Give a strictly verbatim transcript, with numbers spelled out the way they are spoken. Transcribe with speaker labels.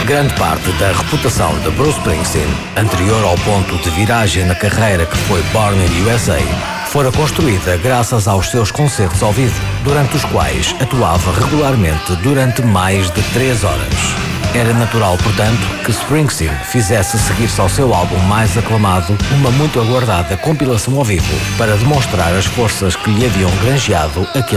Speaker 1: Grande parte da reputação de Bruce Springsteen, anterior ao ponto de viragem na carreira que foi Born in U S A, fora construída graças aos seus concertos ao vivo, durante os quais atuava regularmente durante mais de três horas. Era natural, portanto, que Springsteen fizesse seguir-se ao seu álbum mais aclamado uma muito aguardada compilação ao vivo, para demonstrar as forças que lhe haviam granjeado aquele